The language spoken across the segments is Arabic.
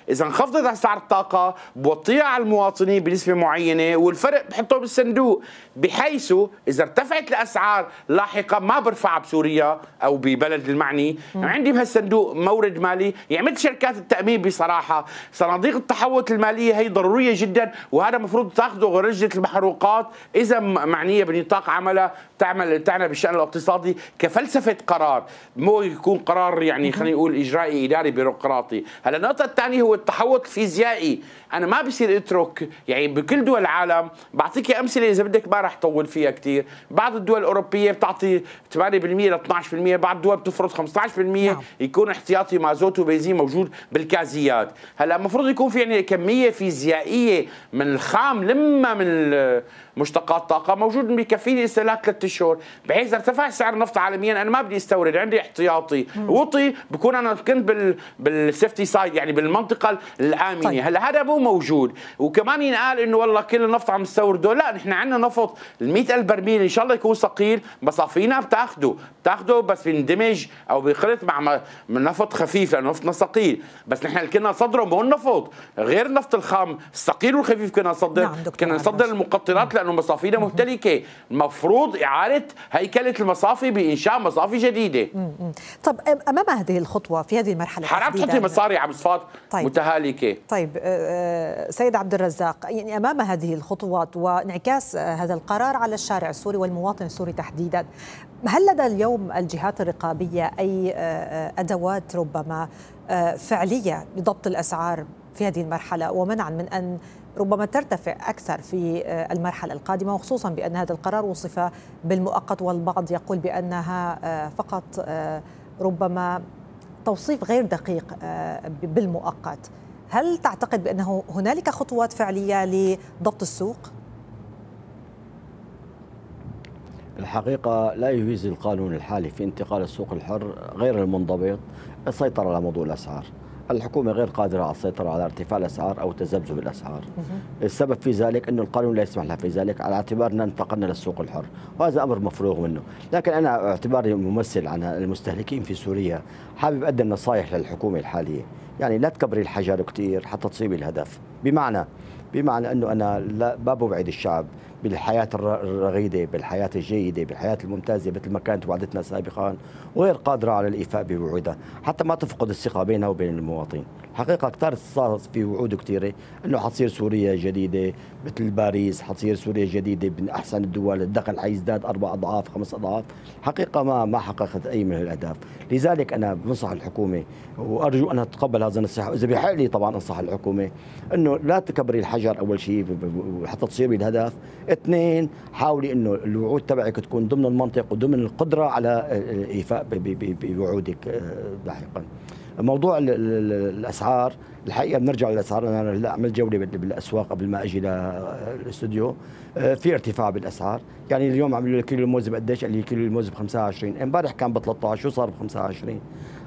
اذا انخفضت اسعار الطاقه بوطيها على المواطنين بنسبه معينه، والفرق بحطه بالصندوق، بحيث اذا ارتفعت الاسعار لاحقا ما برفعها بسوريا او ببلد المعني، عندي بهالصندوق مورد مالي يعمل شركات التامين. بصراحه صناديق التحوط الماليه هي ضروريه جدا، وهذا المفروض تاخذه لجنه المحروقات اذا معنيه بنطاق عملها تعنى بالشان الاقتصادي كفلسفه قرار، مو يكون قرار يعني خلينا نقول اجرائي اداري بيروقراطي. هلا النقطه الثانيه هو التحوط الفيزيائي، انا ما بصير اترك يعني بكل دول العالم. بعطيك امثله اذا بدك ما راح طول فيها كثير. بعض الدول الاوروبيه بتعطي 8% ل 12%، بعض الدول بتفرض 15% يكون احتياطي مازوت وبنزين موجود بالكازيات. هلا المفروض يكون في يعني كميه فيزيائيه من الخام لما من مشتقات الطاقه موجود بكفيني استهلاك 3 اشهر، بحيث ارتفع سعر النفط عالميا انا ما بدي استورد، عندي احتياطي وطي بكون انا كنت بالسيفتي سايد يعني بالمنطقه الامنه. طيب. هلا هذا مو موجود، وكمان ينقال انه والله كل النفط عم نستورده، لا نحن عندنا نفط ال 100,000 برميل ان شاء الله يكون ثقيل، مصافينا بتاخده بس بيندمج او بيخلط مع نفط خفيف لانه نفطنا ثقيل، بس نحن اللي كنا نصدره مو النفط، غير النفط الخام الثقيل والخفيف كنا نصدر. كنا نصدر المقطرات لانه مصافينا مهتلكه. المفروض اعاده هيكله المصافي بانشاء مصافي جديده. طب امام هذه الخطوه في هذه المرحله حرام تحطي مصاري على مصفات متهالكه. طيب سيد عبد الرزاق، يعني امام هذه الخطوات وانعكاس هذا القرار على الشارع السوري والمواطن السوري تحديدا، هل لدى اليوم الجهات الرقابيه اي ادوات ربما فعليه لضبط الاسعار في هذه المرحله ومنعا من ان ربما ترتفع أكثر في المرحلة القادمة، وخصوصا بأن هذا القرار وصف بالمؤقت والبعض يقول بأنها فقط ربما توصيف غير دقيق بالمؤقت؟ هل تعتقد بأنه هنالك خطوات فعلية لضبط السوق؟ الحقيقة لا يجيز القانون الحالي في انتقال السوق الحر غير المنضبط السيطرة على موضوع الأسعار. الحكومة غير قادرة على السيطرة على ارتفاع الأسعار أو تذبذب الأسعار. السبب في ذلك أنه القانون لا يسمح لها في ذلك على اعتبار أننا انتقلنا للسوق الحر، وهذا أمر مفروغ منه. لكن أنا اعتباري ممثل عن المستهلكين في سوريا حابب أقدم نصائح للحكومة الحالية، يعني لا تكبري الحجر كثير حتى تصيبي الهدف. بمعنى أنه أنا ما بوعد الشعب بالحياة الرغيدة، بالحياة الجيدة، بالحياة الممتازة مثل ما كانت وعدتنا سابقا، وغير قادرة على الإيفاء بوعودها حتى ما تفقد الثقة بينها وبين المواطنين. الحقيقة كثار صار في وعود كثيرة أنه حتصير سوريا جديدة مثل باريس، حتصير سوريا جديدة من أحسن الدول، الدخل حيزداد 4 أضعاف 5 أضعاف. حقيقة ما حققت أي من الأهداف. لذلك أنا بنصح الحكومة وأرجو أن تتقبل هذا النصيحة، وإذا بحق لي طبعا أنصح الحكومة أنه لا تكبري الحجر أول شيء حتى تصيبي الهدف. 2، حاولي انه الوعود تبعك تكون ضمن المنطق وضمن القدره على الايفاء بوعودك لاحقا. موضوع الاسعار، الحقيقه بنرجع للاسعار. انا هلا عملت جوله بالاسواق قبل ما اجي للاستوديو، في ارتفاع بالاسعار. يعني اليوم عملوا لي كيلو الموز بقديش؟ قال لي كيلو الموز ب 25، امبارح كان ب 13، شو صار ب 25؟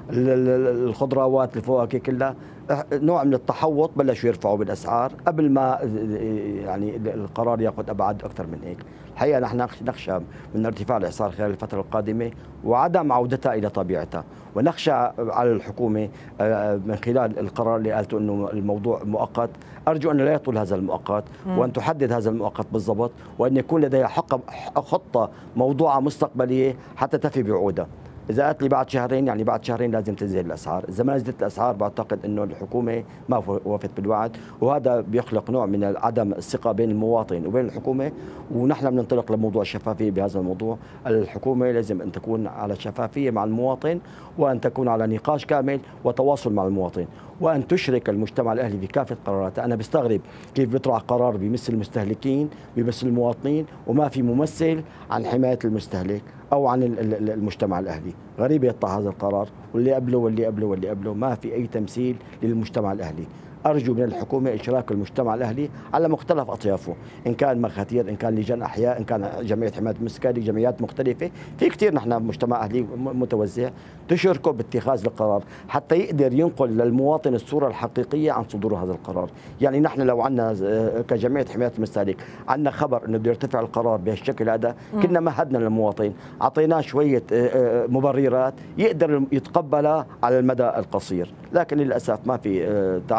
الخضروات الفواكه كلها نوع من التحوط، بلشوا يرفعوا بالاسعار قبل ما يعني القرار ياخذ ابعاد اكثر من هيك. الحقيقه نحن نخشى من ارتفاع الاسعار خلال الفتره القادمه وعدم عودتها الى طبيعتها، ونخشى على الحكومه من خلال القرار اللي قالته انه الموضوع مؤقت. ارجو ان لا يطول هذا المؤقت، وان تحدد هذا المؤقت بالضبط، وان يكون لديها خطه موضوعه مستقبليه حتى تفي بوعودها. إذا قالت لي بعد شهرين، يعني بعد شهرين لازم تنزل الأسعار. إذا ما نزلت الأسعار بعتقد إنه الحكومة ما وفت بالوعد، وهذا بيخلق نوع من عدم الثقة بين المواطن وبين الحكومة. ونحن بننطلق لموضوع الشفافية بهذا الموضوع. الحكومة لازم أن تكون على شفافية مع المواطن، وأن تكون على نقاش كامل وتواصل مع المواطن، وأن تشرك المجتمع الأهلي بكافة قراراتها. أنا بستغرب كيف بيطلع قرار بيمثل المستهلكين بيمثل المواطنين وما في ممثل عن حماية المستهلك أو عن المجتمع الأهلي. غريب يطلع هذا القرار، واللي قبله واللي قبله واللي قبله ما في أي تمثيل للمجتمع الأهلي. أرجو من الحكومة إشراك المجتمع الأهلي على مختلف أطيافه، إن كان مخاتير، إن كان لجان أحياء، إن كان جمعية حماية المسكري، جمعيات مختلفة، في كثير نحن مجتمع أهلي متوزع، تشاركوا باتخاذ القرار حتى يقدر ينقل للمواطن الصورة الحقيقية عن صدور هذا القرار. يعني نحن لو عندنا كجمعية حماية المستهلك عندنا خبر إنه بده يرتفع القرار بهالشكل هذا، كنا مهدنا للمواطن، أعطيناه شوية مبررات يقدر يتقبلها على المدى القصير. لكن للأسف ما في